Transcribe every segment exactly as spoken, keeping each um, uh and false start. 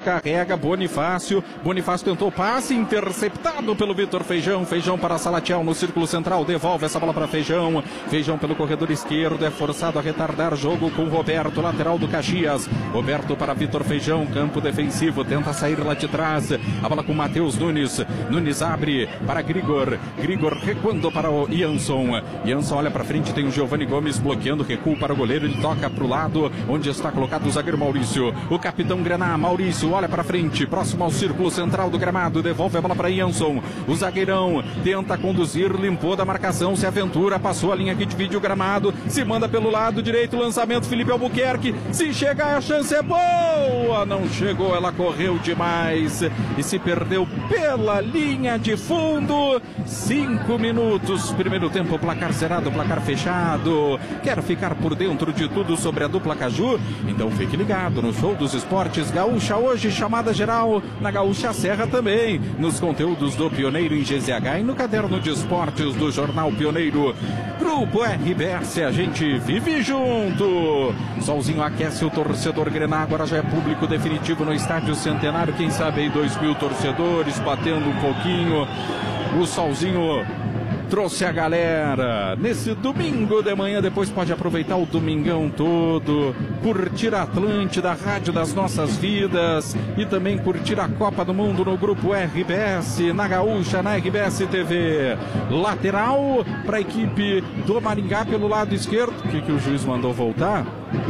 carrega Bonifácio. Bonifácio tentou passe, interceptado pelo Vitor Feijão. Feijão para Salatiel no círculo central, devolve essa bola para Feijão. Feijão pelo corredor esquerdo, é forçado a retardar jogo com Roberto, lateral do Caxias. Roberto para Vitor Feijão, campo defensivo, tenta sair lá de trás. A bola com Matheus Nunes. Nunes abre para Grigor. Grigor recuando para o Jansson. Jansson olha para frente, tem o Giovanni Gomes bloqueando, recuo para o goleiro, ele toca para o lado, onde está colocado o zagueiro Maurício. O capitão Grená, Maurício, olha para frente, próximo ao círculo central do gramado, devolve a bola para Jansson. O zagueirão tenta conduzir, limpou da marcação, se aventura, passou a linha que divide o gramado, se manda pelo lado direito, lançamento Felipe Albuquerque, se chegar a chance é boa, não chegou, ela correu demais e se perdeu pela linha de fundo. Cinco minutos, primeiro tempo, placar zerado, placar fechado. Quer ficar por dentro de tudo sobre a dupla Caju? Então fique ligado no Show dos Esportes Gaúcha hoje, chamada geral na Gaúcha Serra também, nos conteúdos do Pioneiro em G Z H e no caderno de esportes do Jornal Pioneiro. Grupo R B S, a gente vive junto. Solzinho aquece o torcedor Grená, agora já é público definitivo no Estádio Centenário, quem sabe aí dois mil torcedores batendo um pouquinho. O Solzinho trouxe a galera nesse domingo de manhã, depois pode aproveitar o domingão todo, curtir a Atlântida, a rádio das nossas vidas, e também curtir a Copa do Mundo no Grupo R B S, na Gaúcha, na R B S T V. Lateral para a equipe do Maringá pelo lado esquerdo. O que, que o juiz mandou voltar?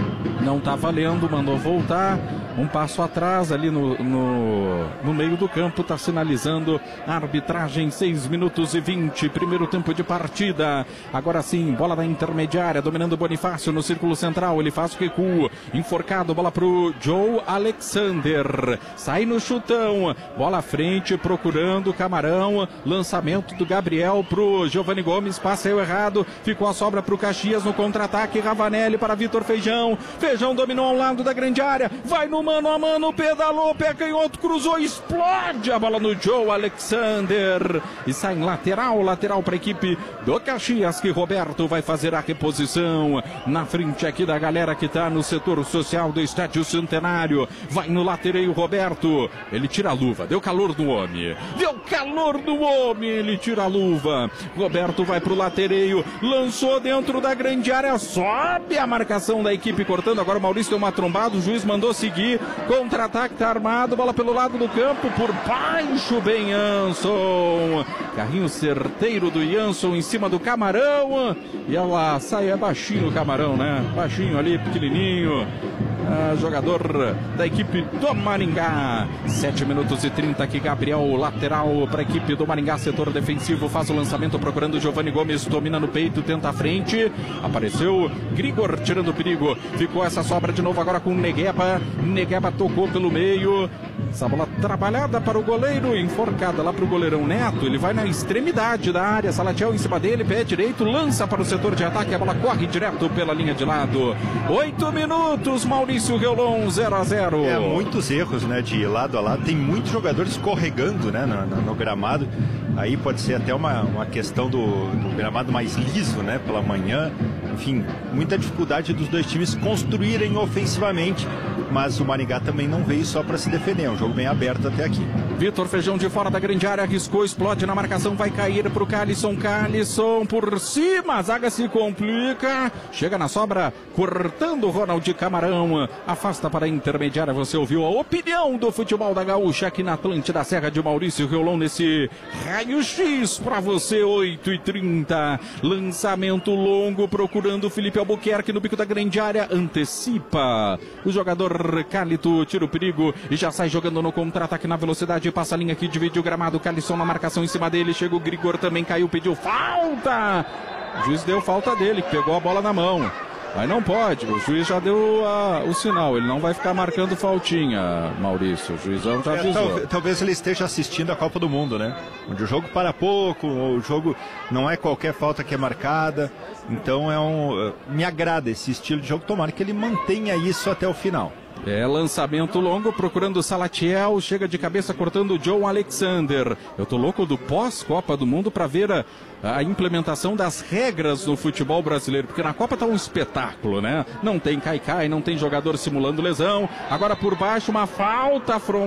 Não tá valendo, mandou voltar. Um passo atrás ali no, no, no meio do campo, está sinalizando a arbitragem, seis minutos e vinte, primeiro tempo de partida. Agora sim, bola na intermediária, dominando Bonifácio no círculo central, ele faz o recuo, enforcado, bola pro Joe Alexander, sai no chutão, bola à frente, procurando Camarão, lançamento do Gabriel pro Giovanni Gomes, passeu errado, ficou a sobra pro Caxias no contra-ataque, Ravanelli para Vitor Feijão, Feijão dominou ao lado da grande área, vai no mano a mano, pedalou, pé canhoto, cruzou, explode a bola no Joe Alexander e sai em lateral, lateral para a equipe do Caxias, que Roberto vai fazer a reposição na frente aqui da galera que está no setor social do Estádio Centenário. Vai no latereio Roberto, ele tira a luva, deu calor no homem, deu calor no homem, ele tira a luva. Roberto vai pro latereio, lançou dentro da grande área, sobe a marcação da equipe cortando, agora o Maurício deu uma trombada, o juiz mandou seguir. Contra-ataque, tá armado, bola pelo lado do campo, por baixo, bem Jansson. Carrinho certeiro do Jansson em cima do Camarão. E ela sai, é baixinho o Camarão, né? Baixinho ali, pequenininho. Ah, jogador da equipe do Maringá. sete minutos e trinta aqui, Gabriel, lateral para a equipe do Maringá, setor defensivo, faz o lançamento procurando o Giovanni Gomes, domina no peito, tenta a frente, apareceu Grigor tirando o perigo, ficou essa sobra de novo agora com Negueba, Negueba tocou pelo meio, essa bola trabalhada para o goleiro, enforcada lá para o goleirão Neto, ele vai na extremidade da área, Salatiel em cima dele, pé direito, lança para o setor de ataque, a bola corre direto pela linha de lado. Oito minutos, Maurício Reolon, zero a zero. É, muitos erros, né, de lado a lado, tem muitos jogadores escorregando, né, no, no, no gramado, aí pode ser até uma, uma questão do, do gramado mais liso, né, pela manhã, enfim, muita dificuldade dos dois times construírem ofensivamente, mas o Maringá também não veio só para se defender, é um jogo bem aberto até aqui. Vitor Feijão de fora da grande área, arriscou, explode na marcação, vai cair pro Calisson, Calisson por cima, a zaga se complica, chega na sobra, cortando o Ronald Camarão, afasta para a intermediária. Você ouviu a opinião do futebol da Gaúcha aqui na Atlântida Serra de Maurício Reolon nesse raio-x para você. Oito e trinta, lançamento longo procurando o Felipe Albuquerque no bico da grande área, antecipa o jogador Cálito, tira o perigo e já sai jogando no contra-ataque na velocidade, passa a linha aqui, divide o gramado, Calisson na marcação em cima dele, chega o Grigor, também caiu, pediu falta, o juiz deu falta dele, que pegou a bola na mão. Mas não pode, o juiz já deu a, o sinal, ele não vai ficar marcando faltinha, Maurício, o juizão já avisou. É, tal, talvez ele esteja assistindo a Copa do Mundo, né? Onde o jogo para pouco, o jogo não é qualquer falta que é marcada, então é um, me agrada esse estilo de jogo, tomara que ele mantenha isso até o final. É, lançamento longo, procurando o Salatiel, chega de cabeça cortando o Joe Alexander. Eu tô louco do pós-Copa do Mundo para ver a, a implementação das regras no futebol brasileiro, porque na Copa tá um espetáculo, né? Não tem cai-cai, não tem jogador simulando lesão. Agora por baixo uma falta frontal.